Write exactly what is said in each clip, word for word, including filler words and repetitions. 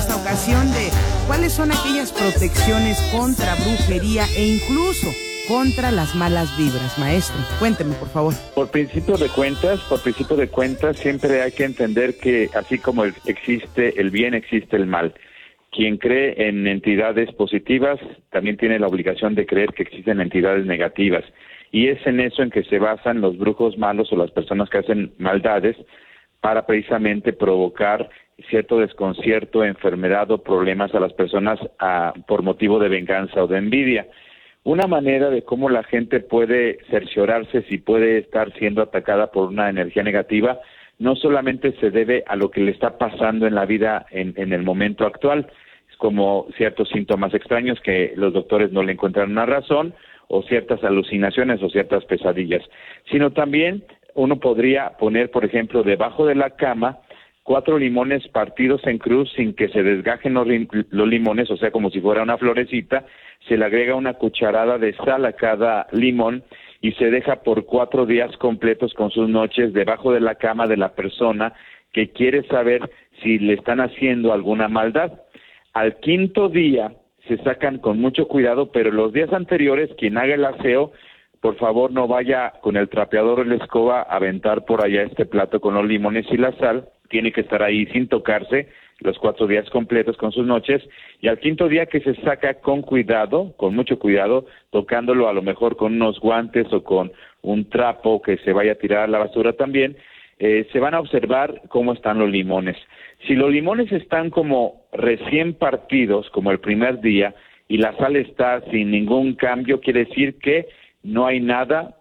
esta ocasión de cuáles son aquellas protecciones contra brujería e incluso contra las malas vibras. Maestro, cuénteme, por favor. Por principio de cuentas, por principio de cuentas, siempre hay que entender que así como existe el bien, existe el mal. Quien cree en entidades positivas también tiene la obligación de creer que existen entidades negativas. Y es en eso en que se basan los brujos malos o las personas que hacen maldades para precisamente provocar cierto desconcierto, enfermedad o problemas a las personas a, por motivo de venganza o de envidia. Una manera de cómo la gente puede cerciorarse si puede estar siendo atacada por una energía negativa no solamente se debe a lo que le está pasando en la vida en, en el momento actual, es como ciertos síntomas extraños que los doctores no le encuentran una razón, o ciertas alucinaciones o ciertas pesadillas, sino también uno podría poner, por ejemplo, debajo de la cama cuatro limones partidos en cruz sin que se desgajen los, los limones, o sea, como si fuera una florecita, se le agrega una cucharada de sal a cada limón y se deja por cuatro días completos con sus noches debajo de la cama de la persona que quiere saber si le están haciendo alguna maldad. Al quinto día se sacan con mucho cuidado, pero los días anteriores, quien haga el aseo, por favor no vaya con el trapeador o la escoba a aventar por allá este plato con los limones y la sal, tiene que estar ahí sin tocarse los cuatro días completos con sus noches, y al quinto día que se saca con cuidado, con mucho cuidado, tocándolo a lo mejor con unos guantes o con un trapo que se vaya a tirar a la basura también, eh, se van a observar cómo están los limones. Si los limones están como recién partidos, como el primer día, y la sal está sin ningún cambio, quiere decir que no hay nada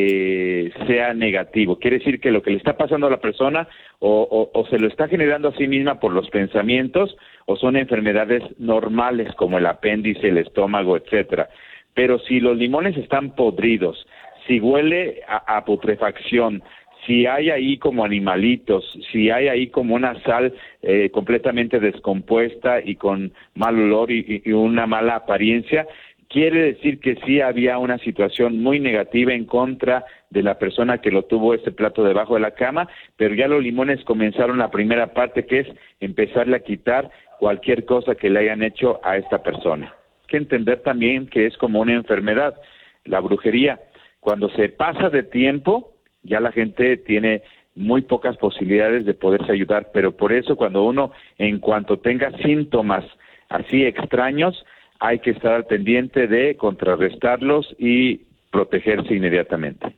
que sea negativo. Quiere decir que lo que le está pasando a la persona o, o, o se lo está generando a sí misma por los pensamientos o son enfermedades normales como el apéndice, el estómago, etcétera. Pero si los limones están podridos, si huele a, a putrefacción, si hay ahí como animalitos, si hay ahí como una sal eh, completamente descompuesta y con mal olor y, y una mala apariencia, quiere decir que sí había una situación muy negativa en contra de la persona que lo tuvo ese plato debajo de la cama, pero ya los limones comenzaron la primera parte, que es empezarle a quitar cualquier cosa que le hayan hecho a esta persona. Hay que entender también que es como una enfermedad, la brujería. Cuando se pasa de tiempo, ya la gente tiene muy pocas posibilidades de poderse ayudar, pero por eso cuando uno, en cuanto tenga síntomas así extraños, hay que estar al pendiente de contrarrestarlos y protegerse inmediatamente.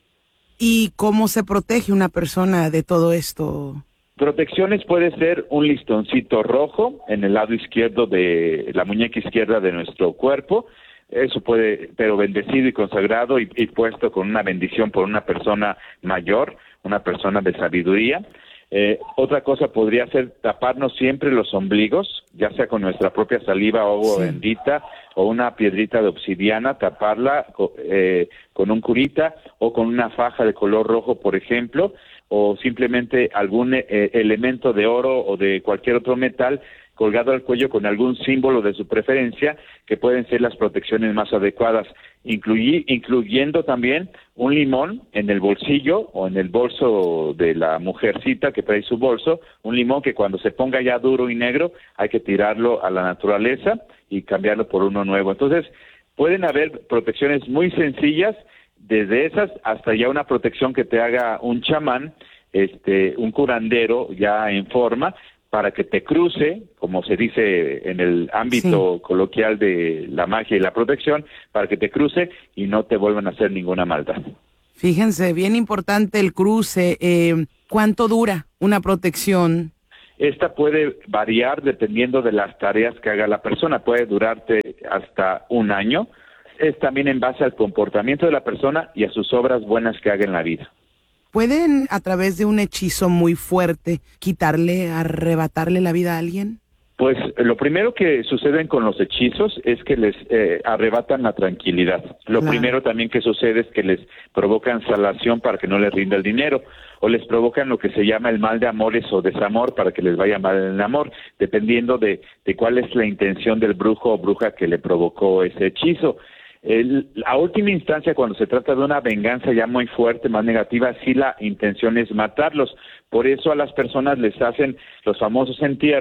¿Y cómo se protege una persona de todo esto? Protecciones puede ser un listoncito rojo en el lado izquierdo de la muñeca izquierda de nuestro cuerpo. Eso puede, pero bendecido y consagrado y, y puesto con una bendición por una persona mayor, una persona de sabiduría. Eh, otra cosa podría ser taparnos siempre los ombligos, ya sea con nuestra propia saliva o agua sí. bendita, o una piedrita de obsidiana, taparla eh, con un curita o con una faja de color rojo, por ejemplo, o simplemente algún eh, elemento de oro o de cualquier otro metal colgado al cuello con algún símbolo de su preferencia, que pueden ser las protecciones más adecuadas, incluyi, incluyendo también un limón en el bolsillo o en el bolso de la mujercita que trae su bolso, un limón que cuando se ponga ya duro y negro hay que tirarlo a la naturaleza y cambiarlo por uno nuevo. Entonces, pueden haber protecciones muy sencillas, desde esas hasta ya una protección que te haga un chamán, este, un curandero ya en forma, para que te cruce, como se dice en el ámbito sí. coloquial de la magia y la protección, para que te cruce y no te vuelvan a hacer ninguna maldad. Fíjense, bien importante el cruce. Eh, ¿Cuánto dura una protección? Esta puede variar dependiendo de las tareas que haga la persona. Puede durarte hasta un año. Es también en base al comportamiento de la persona y a sus obras buenas que haga en la vida. ¿Pueden, a través de un hechizo muy fuerte, quitarle, arrebatarle la vida a alguien? Pues lo primero que sucede con los hechizos es que les eh, arrebatan la tranquilidad. Lo claro. primero también que sucede es que les provocan salación para que no les rinda el dinero, o les provocan lo que se llama el mal de amores o desamor para que les vaya mal en el amor, dependiendo de, de cuál es la intención del brujo o bruja que le provocó ese hechizo. El, a última instancia, cuando se trata de una venganza ya muy fuerte, más negativa, sí la intención es matarlos. Por eso a las personas les hacen los famosos entierros,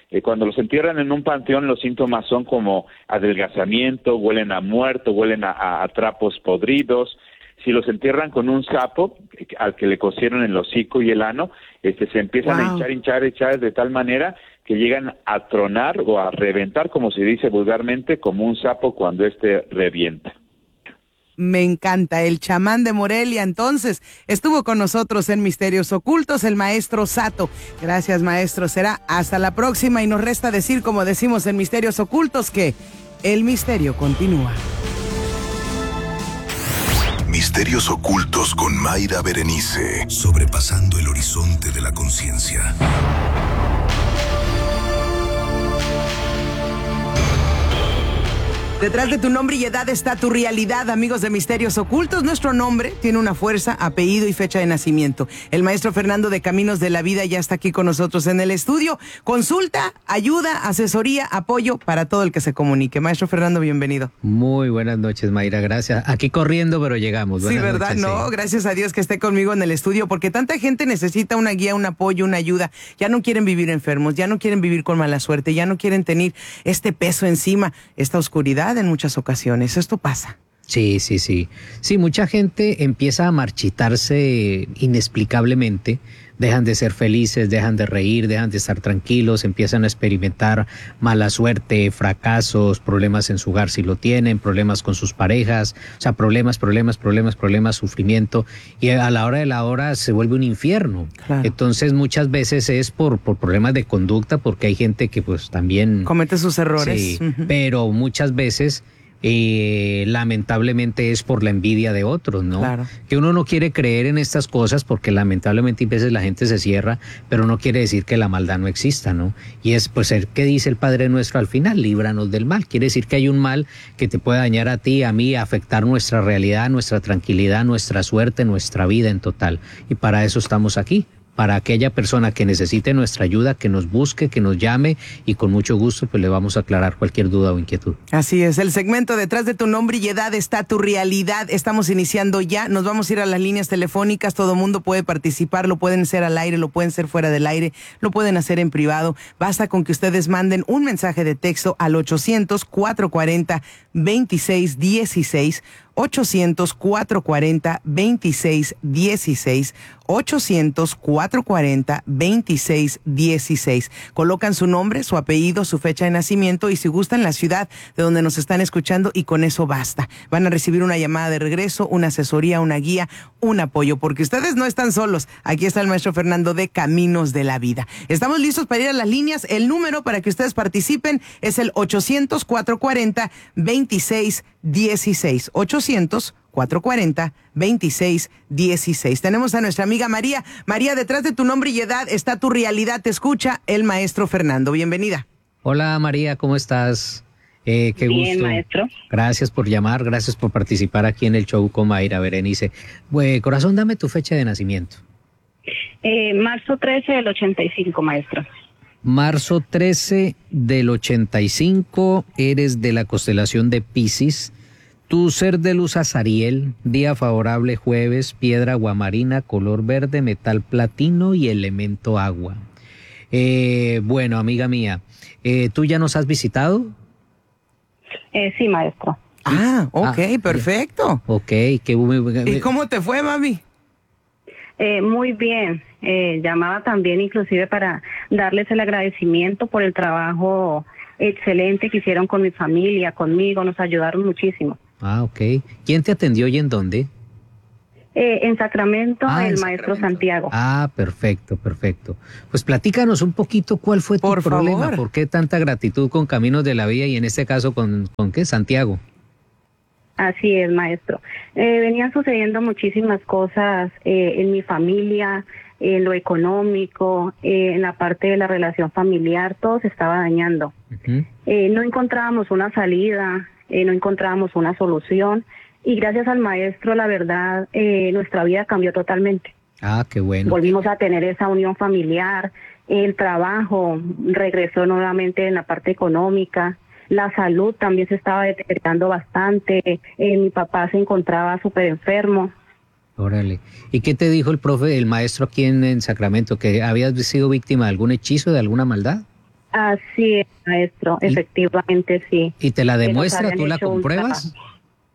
Eh, cuando los entierran en un panteón, los síntomas son como adelgazamiento, huelen a muerto, huelen a, a, a trapos podridos. Si los entierran con un sapo, al que le cosieron el hocico y el ano, este, se empiezan wow. a hinchar, hinchar, hinchar de tal manera que llegan a tronar o a reventar, como se dice vulgarmente, como un sapo cuando éste revienta. Me encanta, el chamán de Morelia. Entonces, estuvo con nosotros en Misterios Ocultos el maestro Sato. Gracias, maestro. Será hasta la próxima y nos resta decir, como decimos en Misterios Ocultos, que el misterio continúa. Misterios Ocultos con Mayra Berenice, sobrepasando el horizonte de la conciencia. Detrás de tu nombre y edad está tu realidad, amigos de Misterios Ocultos. Nuestro nombre tiene una fuerza, apellido y fecha de nacimiento. El maestro Fernando de Caminos de la Vida ya está aquí con nosotros en el estudio. Consulta, ayuda, asesoría, apoyo para todo el que se comunique. Maestro Fernando, bienvenido. Muy buenas noches, Mayra, gracias. Aquí corriendo, pero llegamos. Buenas sí, ¿verdad? Noches, no, sí. Gracias a Dios que esté conmigo en el estudio, porque tanta gente necesita una guía, un apoyo, una ayuda. Ya no quieren vivir enfermos, ya no quieren vivir con mala suerte, ya no quieren tener este peso encima, esta oscuridad en muchas ocasiones. Esto pasa. Sí, sí, sí. Sí, mucha gente empieza a marchitarse inexplicablemente, dejan de ser felices, dejan de reír, dejan de estar tranquilos, empiezan a experimentar mala suerte, fracasos, problemas en su hogar si lo tienen, problemas con sus parejas, o sea, problemas, problemas, problemas, problemas, sufrimiento, y a la hora de la hora se vuelve un infierno. Claro. Entonces muchas veces es por, por problemas de conducta, porque hay gente que pues también comete sus errores. Sí, uh-huh. Pero muchas veces Eh, lamentablemente es por la envidia de otros, ¿no? Claro. Que uno no quiere creer en estas cosas porque lamentablemente a veces la gente se cierra, pero no quiere decir que la maldad no exista, ¿no? Y es pues el que dice el Padre Nuestro al final, líbranos del mal. Quiere decir que hay un mal que te puede dañar a ti, a mí, afectar nuestra realidad, nuestra tranquilidad, nuestra suerte, nuestra vida en total. Y para eso estamos aquí. Para aquella persona que necesite nuestra ayuda, que nos busque, que nos llame y con mucho gusto pues le vamos a aclarar cualquier duda o inquietud. Así es, el segmento Detrás de tu nombre y edad está tu realidad. Estamos iniciando ya, nos vamos a ir a las líneas telefónicas, todo mundo puede participar, lo pueden hacer al aire, lo pueden hacer fuera del aire, lo pueden hacer en privado. Basta con que ustedes manden un mensaje de texto al ochocientos, cuatrocientos cuarenta, veintiséis dieciséis, ochocientos, cuatrocientos cuarenta, veintiséis dieciséis, ochocientos, cuatrocientos cuarenta, veintiséis dieciséis. Colocan su nombre, su apellido, su fecha de nacimiento y si gustan la ciudad de donde nos están escuchando y con eso basta. Van a recibir una llamada de regreso, una asesoría, una guía, un apoyo, porque ustedes no están solos. Aquí está el maestro Fernando de Caminos de la Vida. Estamos listos para ir a las líneas. El número para que ustedes participen es el ochocientos, cuatrocientos cuarenta, veintiséis dieciséis. ochocientos, cuatrocientos cuarenta, veintiséis dieciséis. Tenemos a nuestra amiga María. María, detrás de tu nombre y edad está tu realidad. Te escucha el maestro Fernando. Bienvenida. Hola María, ¿cómo estás? Eh, qué Bien, gusto. maestro. Gracias por llamar, gracias por participar aquí en el show con Mayra Berenice. Pues, corazón, dame tu fecha de nacimiento. Eh, marzo trece del ochenta y cinco, maestro. Marzo trece del ochenta y cinco, eres de la constelación de Piscis. Tu ser de luz Azariel, día favorable jueves, piedra aguamarina, color verde, metal platino y elemento agua. Eh, bueno, amiga mía, eh, ¿tú ya nos has visitado? Eh, sí, maestro. Ah, ok, ah, perfecto. Ok, qué muy bien. ¿Y cómo te fue, mami? Eh, muy bien. Eh, llamaba también inclusive para darles el agradecimiento por el trabajo excelente que hicieron con mi familia, conmigo, nos ayudaron muchísimo. Ah, ok. ¿Quién te atendió y en dónde? Eh, en Sacramento, ah, el en maestro Sacramento. Santiago. Ah, perfecto, perfecto. Pues platícanos un poquito cuál fue tu Por problema, favor. por qué tanta gratitud con Caminos de la Vida y en este caso con, ¿con qué? Santiago. Así es, maestro. Eh, venían sucediendo muchísimas cosas eh, en mi familia, en lo económico, eh, en la parte de la relación familiar, todo se estaba dañando. Uh-huh. Eh, no encontrábamos una salida, eh, no encontrábamos una solución y gracias al maestro, la verdad, eh, nuestra vida cambió totalmente. Ah, qué bueno. Volvimos a tener esa unión familiar, el trabajo regresó nuevamente en la parte económica. La salud también se estaba deteriorando bastante. Eh, mi papá se encontraba súper enfermo. Órale. ¿Y qué te dijo el profe, el maestro aquí en, en Sacramento? ¿Que habías sido víctima de algún hechizo, de alguna maldad? Así es, maestro, ¿Y, efectivamente sí. ¿Y te la demuestra? ¿Tú la hecho compruebas? O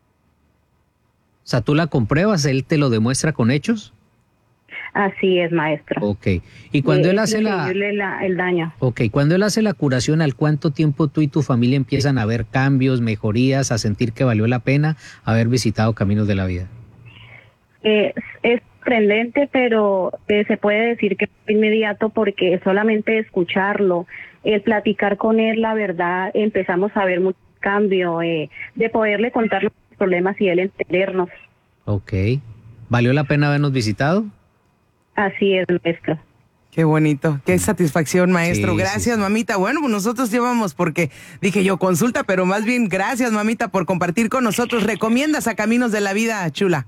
sea, ¿tú la compruebas? ¿Él te lo demuestra con hechos? Así es, maestro. Ok. ¿Y cuando Eh, él es hace la... increíble la- el daño? Ok, cuando él hace la curación, ¿al cuánto tiempo tú y tu familia empiezan a ver cambios, mejorías, a sentir que valió la pena haber visitado Caminos de la Vida? Eh, es sorprendente, pero eh, se puede decir que fue inmediato porque solamente escucharlo, el platicar con él, la verdad, empezamos a ver mucho cambio, eh, de poderle contar los problemas y él entendernos. Ok. ¿Valió la pena habernos visitado? Así es, maestro. Qué bonito, qué satisfacción, maestro. Sí, Gracias, sí, sí. mamita. Bueno, pues nosotros llevamos porque dije yo consulta, pero más bien gracias, mamita, por compartir con nosotros. ¿Recomiendas a Caminos de la Vida, chula?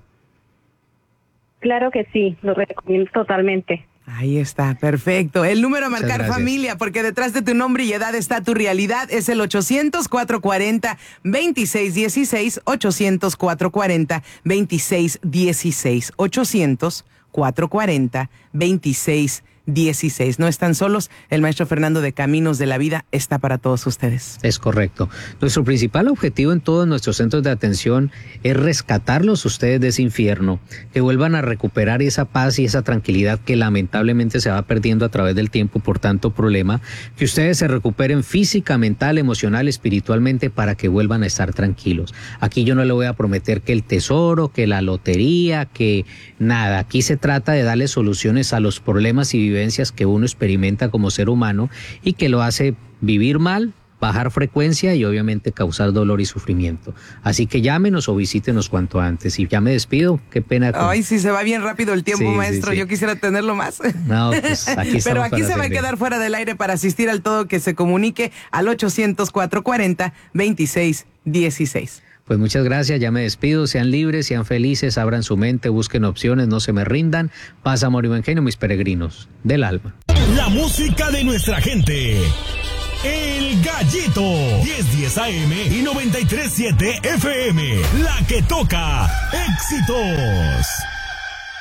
Claro que sí, lo recomiendo totalmente. Ahí está, perfecto. El número a Muchas marcar, gracias. familia, porque detrás de tu nombre y edad está tu realidad. Es el ochocientos, cuatrocientos cuarenta, veintiséis dieciséis, ochocientos, cuatrocientos cuarenta, veintiséis dieciséis, ochocientos, cuatrocientos cuarenta, veintiséis dieciséis. No están solos, el maestro Fernando de Caminos de la Vida está para todos ustedes. Es correcto. Nuestro principal objetivo en todos nuestros centros de atención es rescatarlos ustedes de ese infierno, que vuelvan a recuperar esa paz y esa tranquilidad que lamentablemente se va perdiendo a través del tiempo por tanto problema, que ustedes se recuperen física, mental, emocional, espiritualmente para que vuelvan a estar tranquilos. Aquí yo no le voy a prometer que el tesoro, que la lotería, que nada. Aquí se trata de darle soluciones a los problemas y vivencias que uno experimenta como ser humano y que lo hace vivir mal, bajar frecuencia y obviamente causar dolor y sufrimiento. Así que llámenos o visítenos cuanto antes. Y ya me despido, qué pena. Con... Ay, sí, se va bien rápido el tiempo, Sí, sí, maestro. sí. Yo quisiera tenerlo más. No, pues aquí estamos. Pero aquí para se va a servir. quedar fuera del aire para asistir al todo que se comunique al ochocientos, cuatrocientos cuarenta, veintiséis dieciséis. Pues muchas gracias, ya me despido, sean libres, sean felices, abran su mente, busquen opciones, no se me rindan. Paz, amor y buen genio, mis peregrinos del alma. La música de nuestra gente. El Gallito. diez diez A M y noventa y tres punto siete F M. La que toca éxitos.